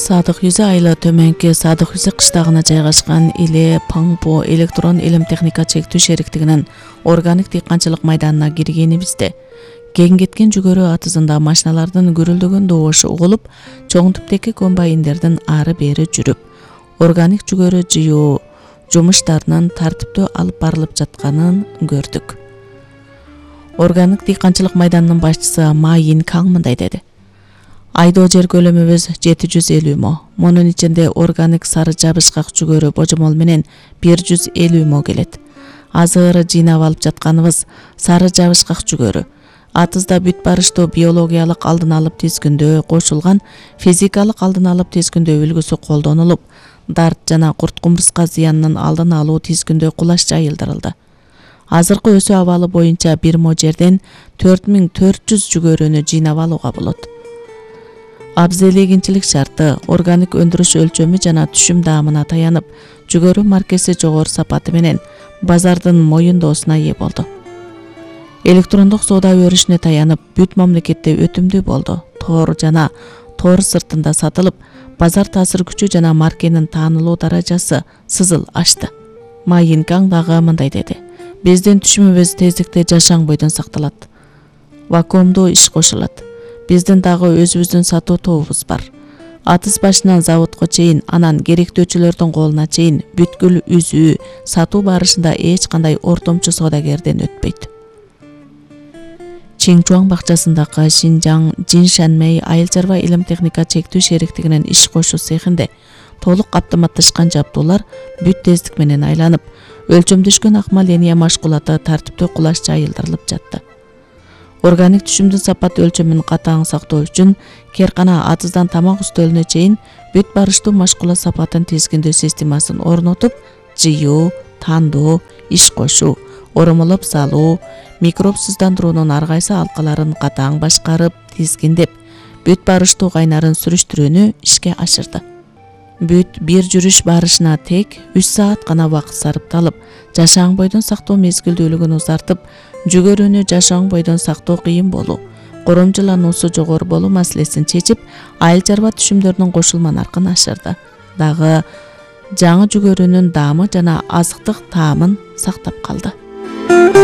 Садық Юзе айылы төменки Садық Юзе кыштагына жайгашкан Иле Паңпо электрон илим техника чектүү шериктигинин органик дыйканчылык майданына киргенибизде кең кеткен жүгөрү атызында машиналардын гүрүлдөгөн добушу угулуп, чоң типтеги комбайндердин ары бери жүрүп, органик жүгөрү жыюу жумуштарынын тартиптүү алып барылып жатканын көрдүк. Органик дыйканчылык майданынын башчысы Ма Ин Каң мындай деди: Айдоо жер көлөмүбүз 750 мо. Мунун ичинде органик сары жабышкак жүгөрү божомол менен 150 мо келет. Азыр жыйнап алып жатканыбыз сары жабышкак жүгөрү. Атызда бүт барыштуу биологиялык алдын алып тизгиндөө кошулган физикалык алдын алып тизгиндөө үлгүсү колдонулуп, дарт жана курт кумурска зыянынын алдын алуу тизгиндөө кулаш жайылдырылды. Азыркы өсүү абалы боюнча 1 мо жерден 4400 жүгөрүнү жыйнап алууга болот. Абзел эгинчилик шарты, органик өндүрүш өлчөмү жана түшүм даамына таянып, жүгөрү маркеси жогору сапаты менен базардын моюндоосуна ээ болду. Электрондук соода өрүшүнө таянып, бүт мамлекетте өтүмдүү болду. Тоор жана тоор сыртында сатылып, базар таасир күчү жана маркенин таанылуу даражасы сызыл ашты. Ма Ин Каң дагы мындай деди: Биздин түшүмүбүз тездикте жашаң бойдон сакталат. Вакуумдуу иш кошулат. Биздин дагы өзүбүздүн сатуу тобубуз бар. Атыз башынан заводко чейин, анан керектөөчүлөрдүн колуна чейин бүткүл үзүү, сатуу барышында эч кандай ортомчу соодагерден өтпөйт. Чинчуан бакчасындагы Шинжаң Жиншанмей айыл чарба илим техника чектүү шериктигинин иш кошуу цехинде толук автоматташкан жабдуулар бүт тездик менен айланып, өлчөмдөшкөн акма линия машкулаты тартиптүү кулаш жайылдырылып жатты. Органик түшүмдүн сапат өлчөмүн катаң сактоо үчүн керкана атыздан тамак үстөлүнө чейин бүт барыштуу машкула сапатын тизгиндөө системасын орнотуп, жыюу, тандоо, иш кошуу, оромолоп салуу, микробсуздандыруунун ар кайсы алкаларын катаң башкарып, тизгиндеп, бүт барыштуу кайнарын сүрүштүрүүнү ишке ашырды. Бүт бир жүрүш барышына тек 3 саат гана убакыт сарпталып, жашаң бойдон сактоо мезгилдүүлүгүн узартып, жүгөрүнү жашаң бойдон сактоо кыйын болуу, коромжулануусу жогору болуу маселесин чечип, айыл чарба түшүмдөрүнүн кошулма наркын ашырды. Дагы жаңы жүгөрүнүн даамы жана азыктык таамын сактап калды.